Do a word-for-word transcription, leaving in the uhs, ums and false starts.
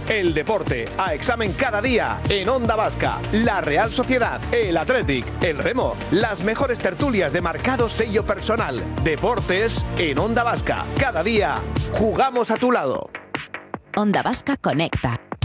El deporte a examen cada día en Onda Vasca. La Real Sociedad, el Athletic, el Remo. Las mejores tertulias de marcado sello personal. Deportes en Onda Vasca. Cada día jugamos a tu lado. Onda Vasca conecta.